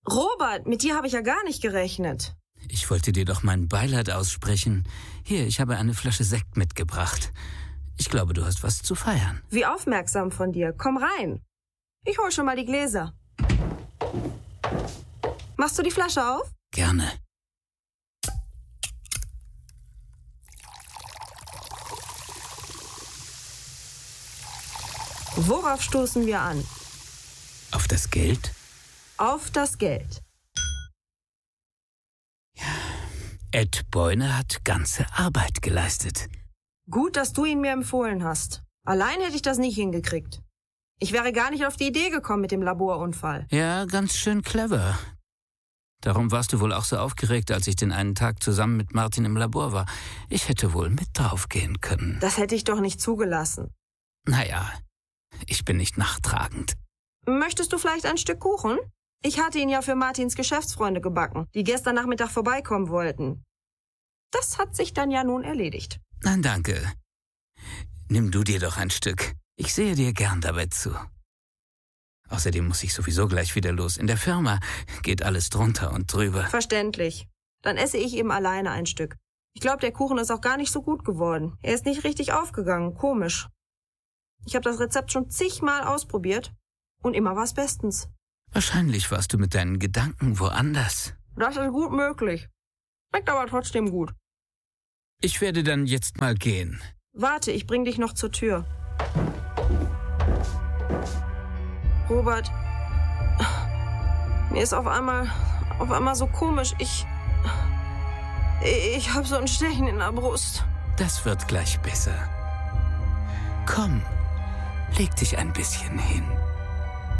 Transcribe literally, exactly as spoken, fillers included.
Robert, mit dir habe ich ja gar nicht gerechnet. Ich wollte dir doch mein Beileid aussprechen. Hier, ich habe eine Flasche Sekt mitgebracht. Ich glaube, du hast was zu feiern. Wie aufmerksam von dir. Komm rein. Ich hol schon mal die Gläser. Machst du die Flasche auf? Gerne. Worauf stoßen wir an? Auf das Geld? Auf das Geld. Ed Boyne hat ganze Arbeit geleistet. Gut, dass du ihn mir empfohlen hast. Allein hätte ich das nicht hingekriegt. Ich wäre gar nicht auf die Idee gekommen mit dem Laborunfall. Ja, ganz schön clever. Darum warst du wohl auch so aufgeregt, als ich den einen Tag zusammen mit Martin im Labor war. Ich hätte wohl mit draufgehen können. Das hätte ich doch nicht zugelassen. Naja, ich bin nicht nachtragend. Möchtest du vielleicht ein Stück Kuchen? Ich hatte ihn ja für Martins Geschäftsfreunde gebacken, die gestern Nachmittag vorbeikommen wollten. Das hat sich dann ja nun erledigt. Nein, danke. Nimm du dir doch ein Stück. Ich sehe dir gern dabei zu. Außerdem muss ich sowieso gleich wieder los. In der Firma geht alles drunter und drüber. Verständlich. Dann esse ich eben alleine ein Stück. Ich glaube, der Kuchen ist auch gar nicht so gut geworden. Er ist nicht richtig aufgegangen. Komisch. Ich habe das Rezept schon zigmal ausprobiert und immer war es bestens. Wahrscheinlich warst du mit deinen Gedanken woanders. Das ist gut möglich. Schmeckt aber trotzdem gut. Ich werde dann jetzt mal gehen. Warte, ich bring dich noch zur Tür. Robert, mir ist auf einmal, auf einmal so komisch. Ich, ich habe so ein Stechen in der Brust. Das wird gleich besser. Komm, leg dich ein bisschen hin.